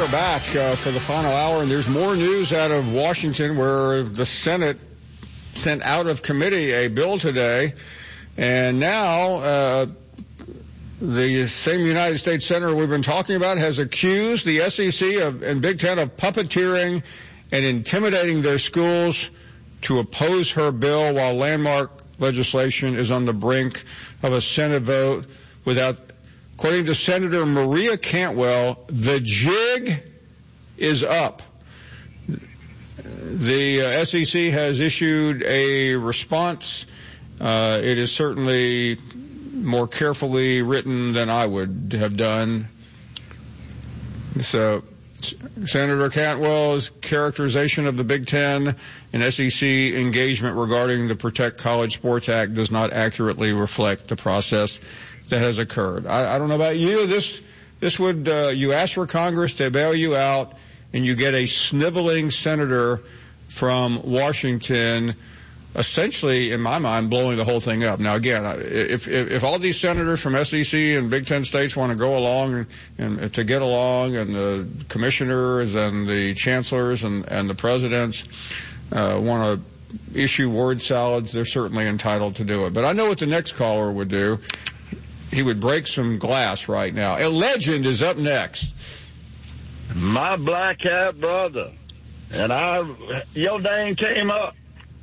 are back for the final hour, and there's more news out of Washington where the Senate sent out of committee a bill today, and now the same United States senator we've been talking about has accused the SEC and Big Ten of puppeteering and intimidating their schools to oppose her bill while landmark legislation is on the brink of a Senate vote without. According to Senator Maria Cantwell, the jig is up. The SEC has issued a response. It is certainly more carefully written than I would have done. So Senator Cantwell's characterization of the Big Ten and SEC engagement regarding the Protect College Sports Act does not accurately reflect the process that has occurred. I don't know about you. This would, you ask for Congress to bail you out, and you get a sniveling senator from Washington, essentially, in my mind, blowing the whole thing up. Now, again, if all these senators from SEC and Big Ten states want to go along and to get along, and the commissioners and the chancellors and the presidents want to issue word salads, they're certainly entitled to do it. But I know what the next caller would do. He would break some glass right now. A legend is up next. My black hat brother. And your name came up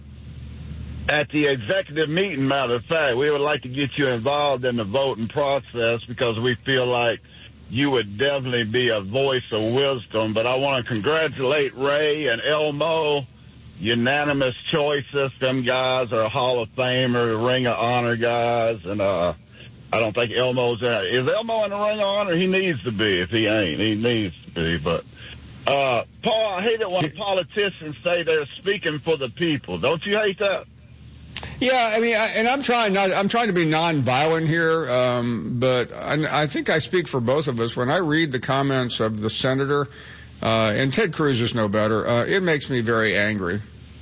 at the executive meeting, matter of fact. We would like to get you involved in the voting process because we feel like you would definitely be a voice of wisdom. But I want to congratulate Ray and Elmo. Unanimous choices. Them guys are Hall of Famer, Ring of Honor guys. And I don't think Elmo's in it. Is Elmo in the Ring of Honor? He needs to be. If he ain't, he needs to be. But, Paul, I hate it when politicians say they're speaking for the people. Don't you hate that? Yeah, I mean, I'm trying to be nonviolent here, but I think I speak for both of us. When I read the comments of the senator, and Ted Cruz is no better, it makes me very angry.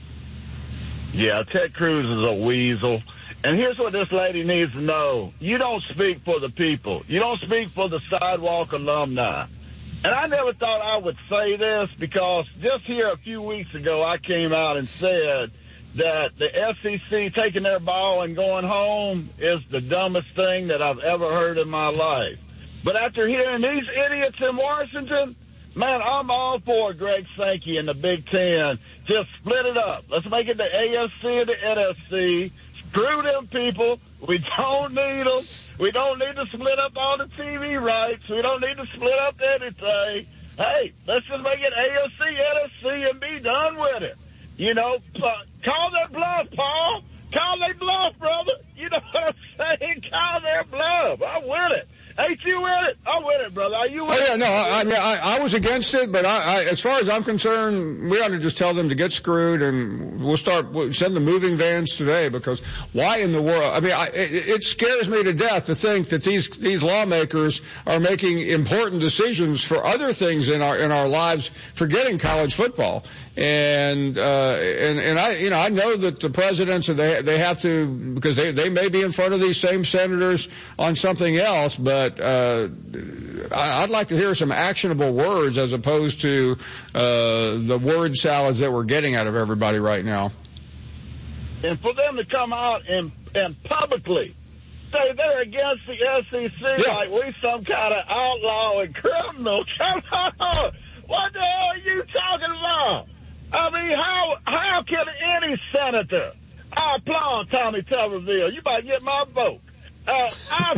Yeah, Ted Cruz is a weasel. And here's what this lady needs to know. You don't speak for the people. You don't speak for the sidewalk alumni. And I never thought I would say this because just here a few weeks ago I came out and said that the SEC taking their ball and going home is the dumbest thing that I've ever heard in my life. But after hearing these idiots in Washington, man, I'm all for Greg Sankey and the Big Ten. Just split it up. Let's make it the AFC and the NFC. Screw them people. We don't need them. We don't need to split up all the TV rights. We don't need to split up anything. Hey, let's just make it AFC, NFC, and be done with it. You know, call their bluff, Paul. Call their bluff, brother. You know what I'm saying? Call their bluff. I'm with it. Ain't you with it? I'm with it, brother. Are you with it? Yeah, no, I was against it, but as far as I'm concerned, we ought to just tell them to get screwed, and we'll send the moving vans today, because why in the world? I mean, it scares me to death to think that these lawmakers are making important decisions for other things in our lives, forgetting college football. And I know that the presidents, they have to, because they may be in front of these same senators on something else, but I'd like to hear some actionable words as opposed to the word salads that we're getting out of everybody right now. And for them to come out and publicly say they're against the SEC, yeah, like we some kind of outlaw and criminal. Come on. What the hell are you talking about? I mean, how can any senator? I applaud Tommy Tuberville. You might get my vote. I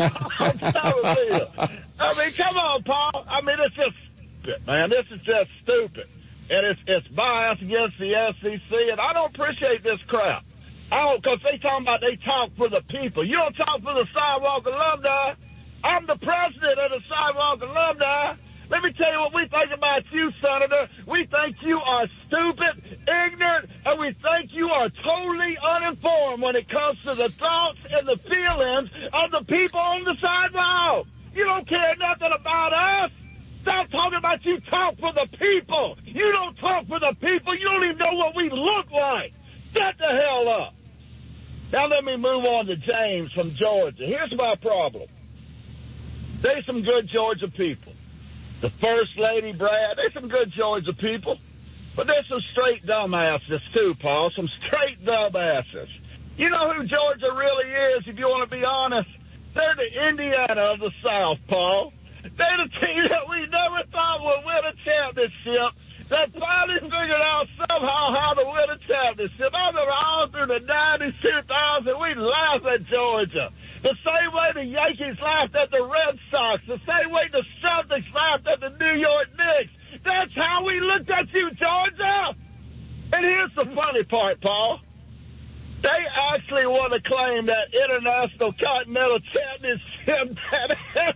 mean, come on, Paul. I mean, it's just stupid, man. This is just stupid. And it's biased against the SEC, and I don't appreciate this crap. Because they talking about they talk for the people. You don't talk for the Sidewalk alumni. I'm the president of the Sidewalk alumni. Let me tell you what we think about you, Senator. We think you are stupid, ignorant, and we think you are totally uninformed when it comes to the thoughts and the feelings of the people on the sidewalk. You don't care nothing about us. Stop talking about you talk for the people. You don't talk for the people. You don't even know what we look like. Shut the hell up. Now let me move on to James from Georgia. Here's my problem. There's some good Georgia people. the First Lady Brad. There's some good Georgia people. But there's some straight dumbasses, too, Paul. Some straight dumbasses. You know who Georgia really is, if you want to be honest? They're the Indiana of the South, Paul. They're the team that we never thought would win a championship. That finally figured out somehow how to win a championship. I remember all through the 90s, 2000, we laughed at Georgia. The same way the Yankees laughed at the Red Sox. The same way the Celtics laughed at the New York Knicks. That's how we looked at you, Georgia. And here's the funny part, Paul. They actually want to claim that International Continental Championship, that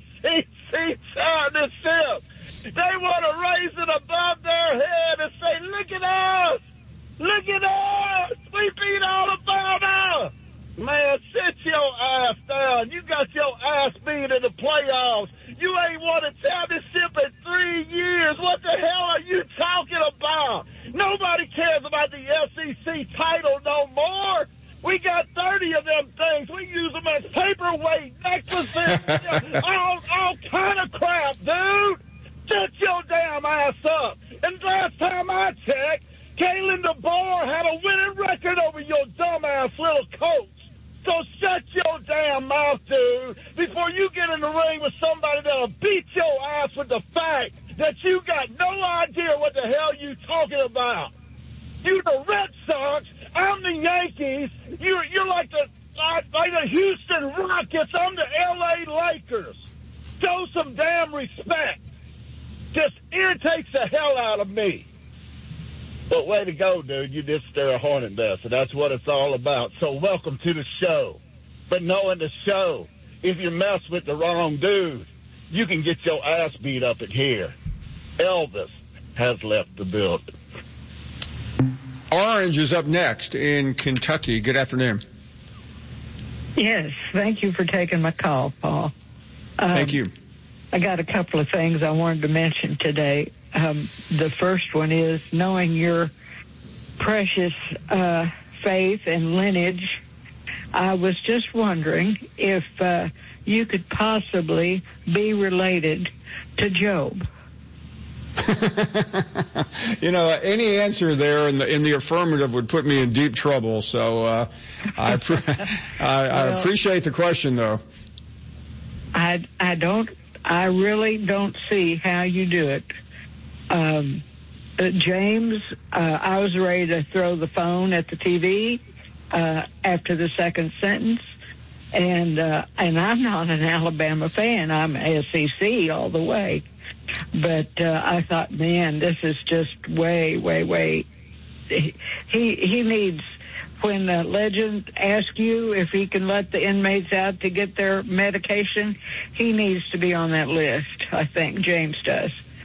SEC Championship. They want to raise it above their head and say, look at us. Look at us. We beat Alabama. Man, sit your ass down. You got your ass beat in the playoffs. You ain't won a championship in 3 years. What the hell are you talking about? Nobody cares about the SEC title no more. We got 30 of them things. We use them as paperweight necklaces. all kind of crap, dude. Shut your damn ass up. And last time I checked, Kalen DeBoer had a winning record over your dumbass little coach. So shut your damn mouth, dude, before you get in the ring with somebody that'll beat your ass with the fact that you got no idea what the hell you talking about. You the Red Sox, I'm the Yankees, you're like the Houston Rockets, I'm the LA Lakers. Show some damn respect. Just irritates the hell out of me. But way to go, dude. You did stir a hornet nest, and that's what it's all about. So welcome to the show. But knowing the show, if you mess with the wrong dude, you can get your ass beat up in here. Elvis has left the building. Orange is up next in Kentucky. Good afternoon. Yes, thank you for taking my call, Paul. Thank you. I got a couple of things I wanted to mention today. The first one is, knowing your precious faith and lineage, I was just wondering if you could possibly be related to Job. You know, any answer there in the affirmative would put me in deep trouble. So I appreciate the question, though. I really don't see how you do it. James, I was ready to throw the phone at the TV after the second sentence, and I'm not an Alabama fan. I'm SEC all the way. But I thought, man, this is just way. He needs, when the legend asks you if he can let the inmates out to get their medication, he needs to be on that list. I think James does.